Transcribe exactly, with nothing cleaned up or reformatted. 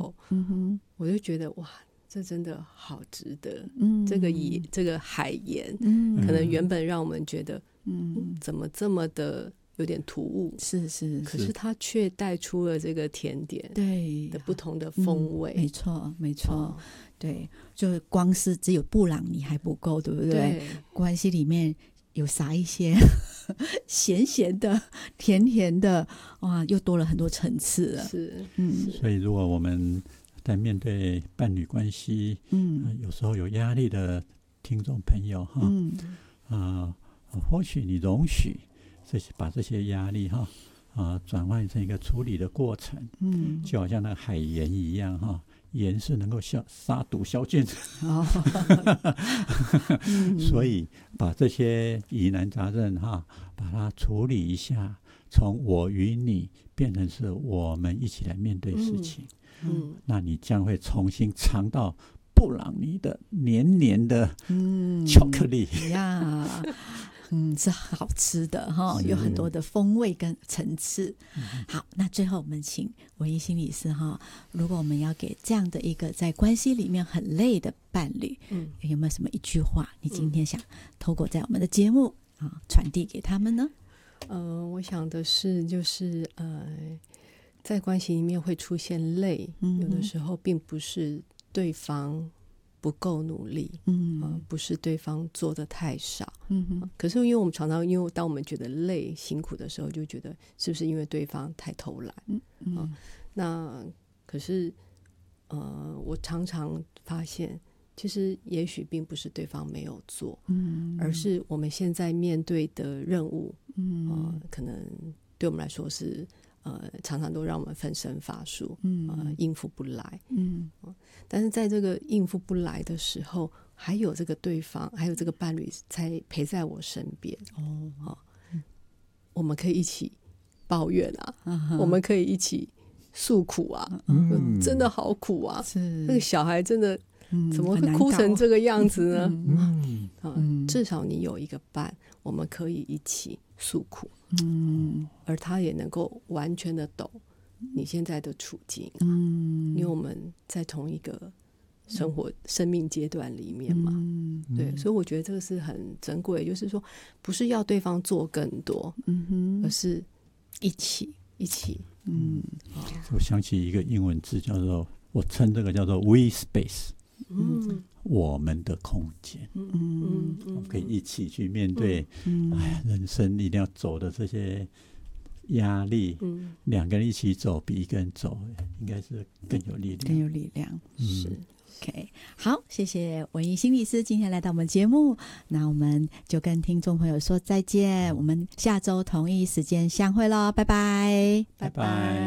候，嗯哼，我就觉得哇，这真的好值得。嗯，这个盐，这个海盐，嗯，可能原本让我们觉得，嗯，怎么这么的有点突兀， 是是， 可是它却带出了这个甜点对的不同的风味。 嗯、没错没错、哦，对，就光是只有布朗尼还不够，对不对？对，关系里面有撒一些咸咸的甜甜的，哇，又多了很多层次了。 是， 嗯，所以如果我们在面对伴侣关系，嗯、呃，有时候有压力的听众朋友哈，嗯，啊、呃，或许你容许这些把这些压力哈啊、呃、转换成一个处理的过程，嗯，就好像那个海盐一样哈。盐是能够消杀毒消菌的、哦嗯、所以把这些疑难杂症哈，把它处理一下，从我与你变成是我们一起来面对事情，嗯，那你将会重新尝到布朗尼的黏黏的巧克力、 嗯、呀嗯，是好吃的哈，有很多的风味跟层次。好，那最后我们请文艺心理师哈，如果我们要给这样的一个在关系里面很累的伴侣，嗯，有没有什么一句话你今天想透过在我们的节目啊传递给他们呢？ 呃，我想的是，就是呃，在关系里面会出现累，嗯、有的时候并不是对方不够努力，嗯、呃，不是对方做的太少，嗯哼、呃。可是因为我们常常，因为当我们觉得累、辛苦的时候，就觉得是不是因为对方太偷懒？嗯嗯、呃。那可是，呃，我常常发现，其实也许并不是对方没有做，嗯，而是我们现在面对的任务，嗯、呃，可能对我们来说是。呃，常常都让我们分身乏术，嗯、呃，应付不来，嗯、呃，但是在这个应付不来的时候，还有这个对方，还有这个伴侣才陪在我身边，哦，呃嗯、我们可以一起抱怨啊，嗯、我们可以一起诉苦啊，嗯、真的好苦啊，那个小孩真的怎么会哭成这个样子呢？嗯呃嗯、至少你有一个伴，我们可以一起诉苦。嗯，而他也能够完全的懂你现在的处境，嗯，因为我们在同一个生活、嗯、生命阶段里面嘛，嗯，对，所以我觉得这个是很珍贵，就是说不是要对方做更多，嗯哼，而是一起一起，嗯， 哦、我想起一个英文字叫做，我称这个叫做 we space，嗯，我们的空间，嗯嗯，我们可以一起去面对，嗯，哎，人生一定要走的这些压力，嗯，两个人一起走比一个人走应该是更有力量， 更有力量， 嗯、是 OK。 好，谢谢文艺心理师今天来到我们节目，那我们就跟听众朋友说再见，我们下周同一时间相会咯，拜拜， 拜拜。